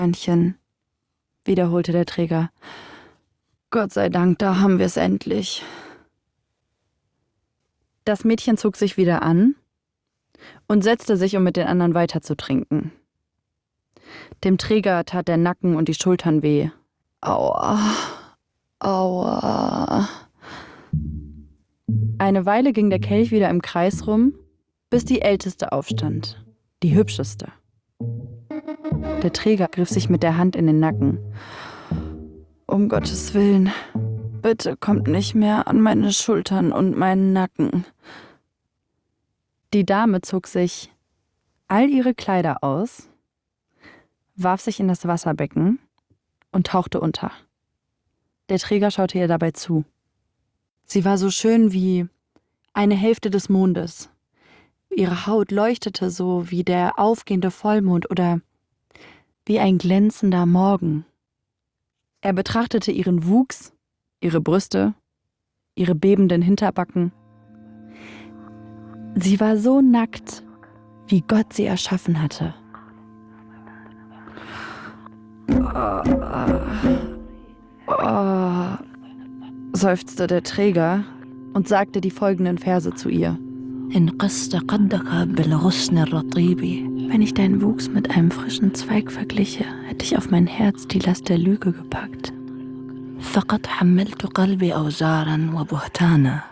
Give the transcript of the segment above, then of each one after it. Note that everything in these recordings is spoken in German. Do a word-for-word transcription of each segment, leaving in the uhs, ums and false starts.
Hörnchen, wiederholte der Träger. Gott sei Dank, da haben wir es endlich. Das Mädchen zog sich wieder an und setzte sich, um mit den anderen weiter zu trinken. Dem Träger tat der Nacken und die Schultern weh. Aua, aua. Eine Weile ging der Kelch wieder im Kreis rum, bis die Älteste aufstand, die Hübscheste. Der Träger griff sich mit der Hand in den Nacken. Um Gottes Willen, bitte kommt nicht mehr an meine Schultern und meinen Nacken. Die Dame zog sich all ihre Kleider aus, warf sich in das Wasserbecken und tauchte unter. Der Träger schaute ihr dabei zu. Sie war so schön wie eine Hälfte des Mondes. Ihre Haut leuchtete so wie der aufgehende Vollmond oder wie ein glänzender Morgen. Er betrachtete ihren Wuchs, ihre Brüste, ihre bebenden Hinterbacken. Sie war so nackt, wie Gott sie erschaffen hatte. Oh, oh, oh, seufzte der Träger und sagte die folgenden Verse zu ihr. Wenn ich deinen Wuchs mit einem frischen Zweig vergliche, hätte ich auf mein Herz die Last der Lüge gepackt. فقد حملت قلبي أوزارا وبهتانا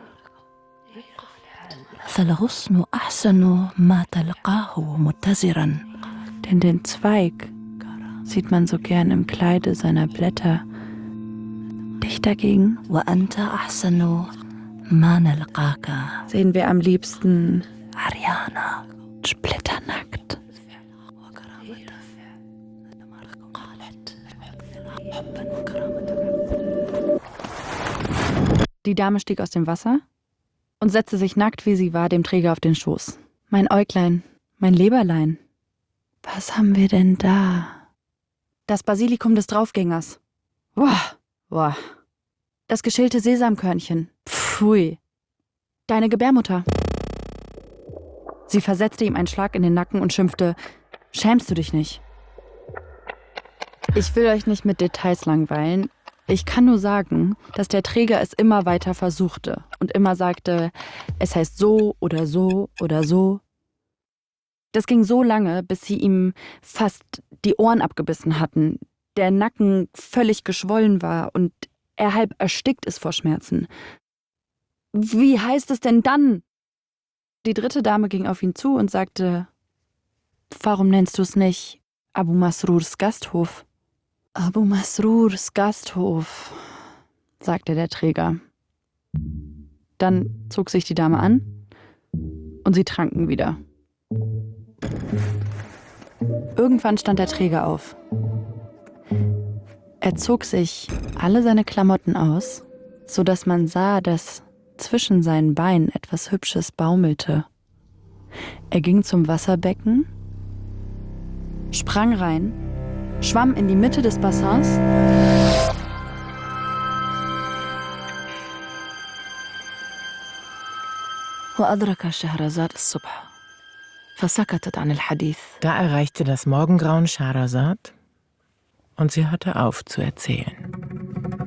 فالغصن أحسن ما تلقاه متزرا. Denn den Zweig sieht man so gern im Kleide seiner Blätter. Dich dagegen وأنت أحسن ما نلقاك sehen wir am liebsten عريانا splitternackt. Die Dame stieg aus dem Wasser und setzte sich nackt, wie sie war, dem Träger auf den Schoß. Mein Äuglein, mein Leberlein, was haben wir denn da? Das Basilikum des Draufgängers. Boah, boah. Das geschälte Sesamkörnchen. Pfui. Deine Gebärmutter. Sie versetzte ihm einen Schlag in den Nacken und schimpfte, schämst du dich nicht? Ich will euch nicht mit Details langweilen. Ich kann nur sagen, dass der Träger es immer weiter versuchte und immer sagte, es heißt so oder so oder so. Das ging so lange, bis sie ihm fast die Ohren abgebissen hatten, der Nacken völlig geschwollen war und er halb erstickt ist vor Schmerzen. Wie heißt es denn dann? Die dritte Dame ging auf ihn zu und sagte, warum nennst du es nicht Abu Masrurs Gasthof? Abu Masrurs Gasthof, sagte der Träger. Dann zog sich die Dame an und sie tranken wieder. Irgendwann stand der Träger auf. Er zog sich alle seine Klamotten aus, sodass man sah, dass zwischen seinen Beinen etwas Hübsches baumelte. Er ging zum Wasserbecken, sprang rein, schwamm in die Mitte des Bassins وأدرك شهرزاد الصبح فسكتت عن الحديث. Da erreichte das Morgengrauen Schahrazad und sie hörte auf zu erzählen.